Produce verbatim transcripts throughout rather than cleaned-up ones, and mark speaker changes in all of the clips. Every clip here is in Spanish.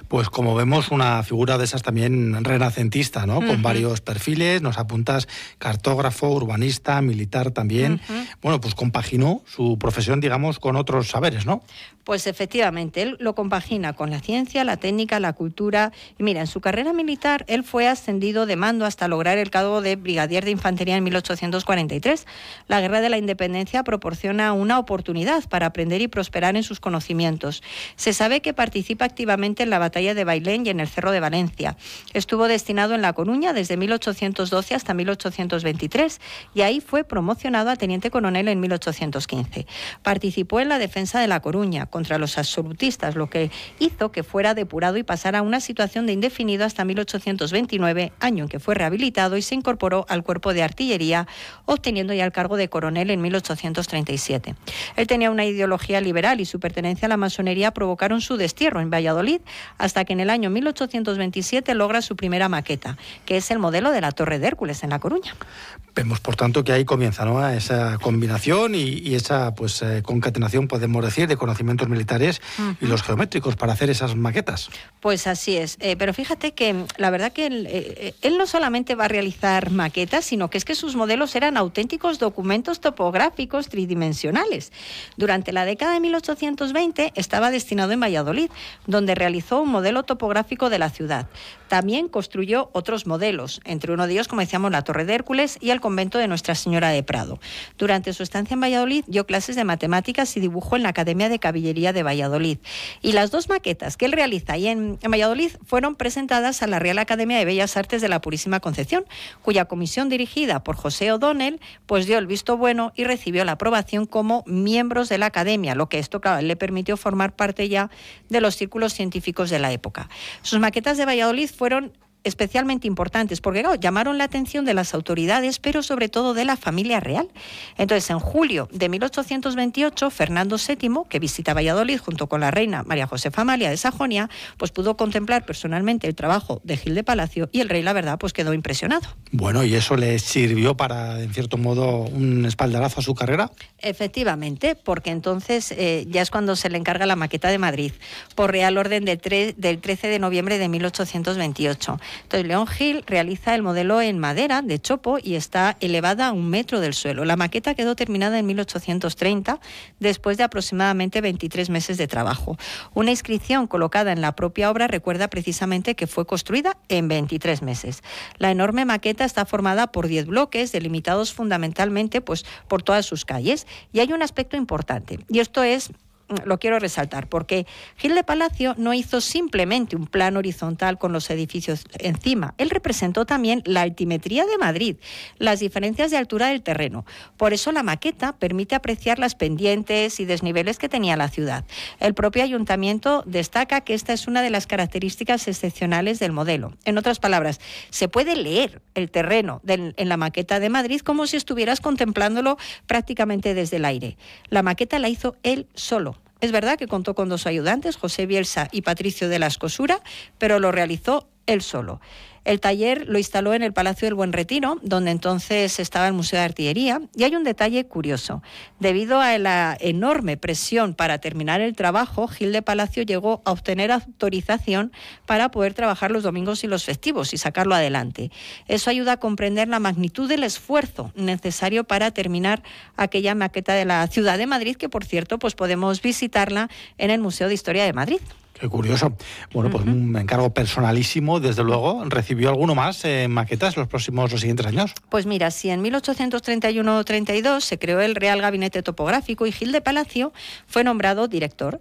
Speaker 1: Pues como vemos, una figura de esas también renacentista, ¿no? Uh-huh. Con varios perfiles, nos apuntas cartógrafo, urbanista, militar también. Uh-huh. Bueno, pues compaginó su profesión, digamos, con otros saberes, ¿no?
Speaker 2: Pues efectivamente, él lo compagina con la ciencia, la técnica, la cultura. Y mira, en su carrera militar, él fue ascendido de mando hasta lograr el cargo de brigadier de infantería en mil ochocientos cuarenta y tres. La Guerra de la Independencia proporciona una oportunidad para aprender y prosperar en sus conocimientos. Se sabe que participa activamente en la batalla de Bailén y en el Cerro de Valencia. Estuvo destinado en La Coruña desde mil ochocientos doce hasta mil ochocientos veintitrés y ahí fue promocionado a teniente coronel en mil ochocientos quince. Participó en la defensa de La Coruña contra los absolutistas, lo que hizo que fuera depurado y pasara a una situación de indefinido hasta mil ochocientos veintinueve, año en que fue rehabilitado y se incorporó al cuerpo de artillería, obteniendo ya el cargo de coronel en mil ochocientos treinta y siete. Él tenía una ideología liberal y su pertenencia a la masonería provocaron su destierro en Valladolid, hasta que en el año mil ochocientos veintisiete logra su primera maqueta, que es el modelo de la Torre de Hércules en La Coruña.
Speaker 1: Vemos, por tanto, que ahí comienza, ¿no?, esa combinación y, y esa pues eh, concatenación, podemos decir, de conocimientos militares uh-huh. y los geométricos para hacer esas maquetas.
Speaker 2: Pues así es, eh, pero fíjate que la verdad que él, eh, él no solamente va a realizar maquetas, sino que es que sus modelos eran auténticos documentos topográficos tridimensionales. Durante la década de mil ochocientos veinte estaba destinado en Valladolid, donde realizó un modelo topográfico de la ciudad. También construyó otros modelos, entre uno de ellos, como decíamos, la Torre de Hércules y el convento de Nuestra Señora de Prado. Durante su estancia en Valladolid dio clases de matemáticas y dibujo en la Academia de Caballería de Valladolid. Y las dos maquetas que él realiza ahí en, en Valladolid fueron presentadas a la Real Academia de Bellas Artes de la Purísima Concepción, cuya comisión dirigida por José O'Donnell pues dio el visto bueno y recibió la aprobación como miembros de la Academia, lo que esto, claro, le permitió formar parte ya de los círculos científicos de la época. Sus maquetas de Valladolid fueron especialmente importantes, porque claro, llamaron la atención de las autoridades, pero sobre todo de la familia real. Entonces, en julio de mil ochocientos veintiocho, Fernando séptimo, que visita Valladolid junto con la reina María Josefa Amalia de Sajonia, pues pudo contemplar personalmente el trabajo de Gil de Palacio y el rey, la verdad, pues quedó impresionado.
Speaker 1: Bueno, ¿y eso le sirvió para, en cierto modo, un espaldarazo a su carrera?
Speaker 2: Efectivamente, porque entonces eh, ya es cuando se le encarga la maqueta de Madrid, por real orden de tre- del trece de noviembre de mil ochocientos veintiocho. Entonces, León Gil realiza el modelo en madera de chopo y está elevada a un metro del suelo. La maqueta quedó terminada en mil ochocientos treinta, después de aproximadamente veintitrés meses de trabajo. Una inscripción colocada en la propia obra recuerda precisamente que fue construida en veintitrés meses. La enorme maqueta está formada por diez bloques, delimitados fundamentalmente pues, por todas sus calles. Y hay un aspecto importante, y esto es... lo quiero resaltar, porque Gil de Palacio no hizo simplemente un plano horizontal con los edificios encima. Él representó también la altimetría de Madrid, las diferencias de altura del terreno. Por eso la maqueta permite apreciar las pendientes y desniveles que tenía la ciudad. El propio ayuntamiento destaca que esta es una de las características excepcionales del modelo. En otras palabras, se puede leer el terreno del, en la maqueta de Madrid como si estuvieras contemplándolo prácticamente desde el aire. La maqueta la hizo él solo. Es verdad que contó con dos ayudantes, José Bielsa y Patricio de la Escosura, pero lo realizó él solo. El taller lo instaló en el Palacio del Buen Retiro, donde entonces estaba el Museo de Artillería, y hay un detalle curioso. Debido a la enorme presión para terminar el trabajo, Gil de Palacio llegó a obtener autorización para poder trabajar los domingos y los festivos y sacarlo adelante. Eso ayuda a comprender la magnitud del esfuerzo necesario para terminar aquella maqueta de la ciudad de Madrid, que por cierto pues podemos visitarla en el Museo de Historia de Madrid.
Speaker 1: Qué curioso. Bueno, pues uh-huh. un encargo personalísimo, desde luego. ¿Recibió alguno más en maquetas los próximos, los siguientes años?
Speaker 2: Pues mira, si en mil ochocientos treinta y uno treinta y dos se creó el Real Gabinete Topográfico y Gil de Palacio fue nombrado director.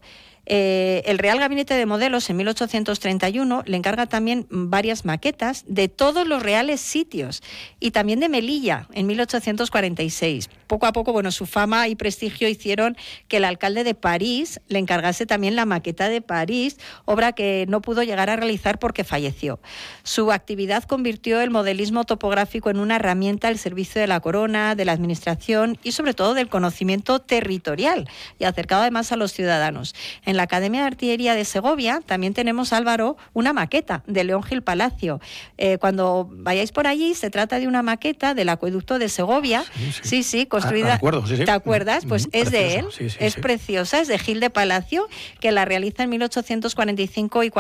Speaker 2: Eh, el Real Gabinete de Modelos en mil ochocientos treinta y uno le encarga también varias maquetas de todos los reales sitios y también de Melilla en mil ochocientos cuarenta y seis. Poco a poco, bueno, su fama y prestigio hicieron que el alcalde de París le encargase también la maqueta de París, obra que no pudo llegar a realizar porque falleció. Su actividad convirtió el modelismo topográfico en una herramienta al servicio de la corona, de la administración y sobre todo del conocimiento territorial y acercado además a los ciudadanos. En la Academia de Artillería de Segovia también tenemos, Álvaro, una maqueta de León Gil Palacio. Eh, cuando vayáis por allí, se trata de una maqueta del acueducto de Segovia. Sí, sí, sí, sí construida. Ah, acuerdo, sí, sí. ¿Te acuerdas? Pues mm, es preciosa. de él, sí, sí, es sí. preciosa, es de Gil de Palacio, que la realiza en mil ochocientos cuarenta y cinco y